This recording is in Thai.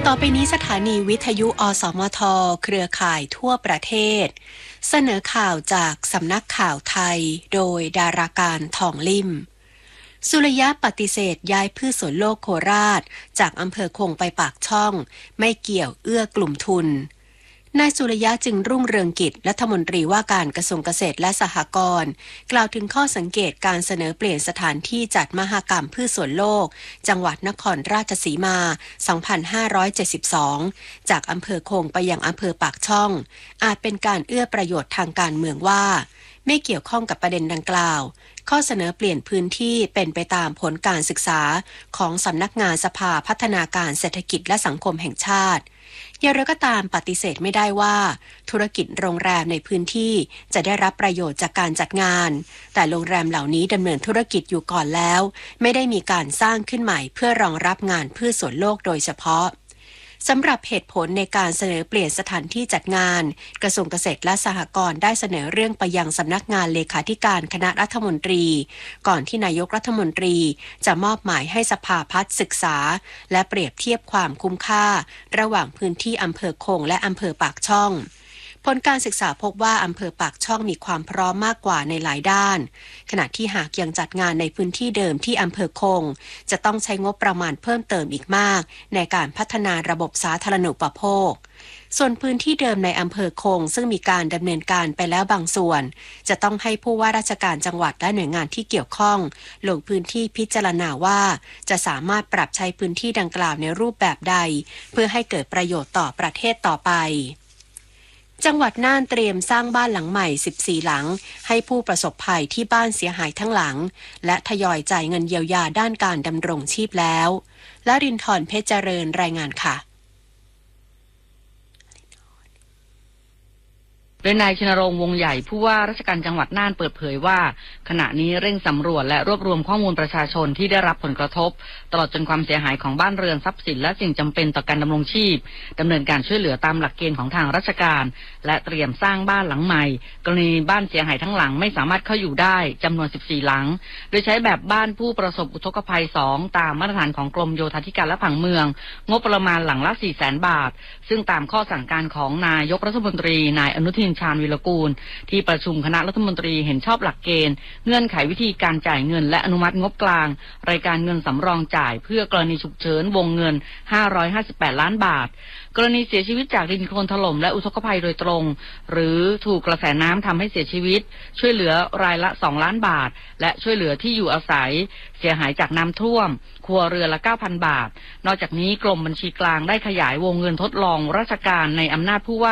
ต่อไปนี้สถานีวิทยุอสมทเครือข่ายทั่วประเทศเสนอข่าวจากสำนักข่าวไทยโดยดาราการทองลิ่มสุริยะปฏิเสธย้ายพืชสวนโลกโคราชจากอำเภอคงไปปากช่องไม่เกี่ยวเอื้อกลุ่มทุนนายสุริยะจึงรุ่งเรืองกิจรัฐมนตรีว่าการกระทรวงเกษตรและสหกรณ์กล่าวถึงข้อสังเกตการเสนอเปลี่ยนสถานที่จัดมหกรรมพืชสวนโลกจังหวัดนครราชสีมา 2572 จากอำเภอคงไปยังอำเภอปากช่องอาจเป็นการเอื้อประโยชน์ทางการเมืองว่าไม่เกี่ยวข้องกับประเด็นดังกล่าวข้อเสนอเปลี่ยนพื้นที่เป็นไปตามผลการศึกษาของสำนักงานสภาพัฒนาการเศรษฐกิจและสังคมแห่งชาติอย่างไรก็ตามปฏิเสธไม่ได้ว่าธุรกิจโรงแรมในพื้นที่จะได้รับประโยชน์จากการจัดงานแต่โรงแรมเหล่านี้ดำเนินธุรกิจอยู่ก่อนแล้วไม่ได้มีการสร้างขึ้นใหม่เพื่อรองรับงานพืชสวนโลกโดยเฉพาะสำหรับเหตุผลในการเสนอเปลี่ยนสถานที่จัดงานกระทรวงเกษตรและสหกรณ์ได้เสนอเรื่องไปยังสำนักงานเลขาธิการคณะรัฐมนตรีก่อนที่นายกรัฐมนตรีจะมอบหมายให้สภาพัฒน์ศึกษาและเปรียบเทียบความคุ้มค่าระหว่างพื้นที่อำเภอคงและอำเภอปากช่องผลการศึกษาพบว่าอำเภอปากช่องมีความพร้อมมากกว่าในหลายด้านขณะที่หากยังจัดงานในพื้นที่เดิมที่อำเภอคงจะต้องใช้งบประมาณเพิ่มเติมอีกมากในการพัฒนาระบบสาธารณูปโภคส่วนพื้นที่เดิมในอำเภอคงซึ่งมีการดำเนินการไปแล้วบางส่วนจะต้องให้ผู้ว่าราชการจังหวัดและหน่วยงานที่เกี่ยวข้องลงพื้นที่พิจารณาว่าจะสามารถปรับใช้พื้นที่ดังกล่าวในรูปแบบใดเพื่อให้เกิดประโยชน์ต่อประเทศต่อไปจังหวัดน่านเตรียมสร้างบ้านหลังใหม่14หลังให้ผู้ประสบภัยที่บ้านเสียหายทั้งหลังและทยอยจ่ายเงินเยียวยาด้านการดำรงชีพแล้วลรินทร์เพชรเจริญรายงานค่ะโดยนายชนรงค์วงใหญ่ผู้ว่าราชการจังหวัดน่านเปิดเผยว่าขณะนี้เร่งสำรวจและรวบรวมข้อมูลประชาชนที่ได้รับผลกระทบตลอดจนความเสียหายของบ้านเรือนทรัพย์สินและสิ่งจำเป็นต่อการดำรงชีพดำเนินการช่วยเหลือตามหลักเกณฑ์ของทางราชการและเตรียมสร้างบ้านหลังใหม่กรณีบ้านเสียหายทั้งหลังไม่สามารถเข้าอยู่ได้จำนวน14หลังโดยใช้แบบบ้านผู้ประสบอุทกภัย2ตามมาตรฐานของกรมโยธาธิการและผังเมืองงบประมาณหลังละ 400,000 บาทซึ่งตามข้อสั่งการของนายกรัฐมนตรีนายอนุทินชาญวีรกูลที่ประชุมคณะรัฐมนตรีเห็นชอบหลักเกณฑ์เงื่อนไขวิธีการจ่ายเงินและอนุมัติงบกลางรายการเงินสำรองจ่ายเพื่อกรณีฉุกเฉินวงเงิน558ล้านบาทกรณีเสียชีวิตจากดินโคลนถล่มและอุทกภัยโดยตรงหรือถูกกระแสน้ำทำให้เสียชีวิตช่วยเหลือรายละ2ล้านบาทและช่วยเหลือที่อยู่อาศัยเสียหายจากน้ำท่วมครัวเรือนละ 9,000 บาทนอกจากนี้กรมบัญชีกลางได้ขยายวงเงินทดลองราชการในอำนาจผู้ว่า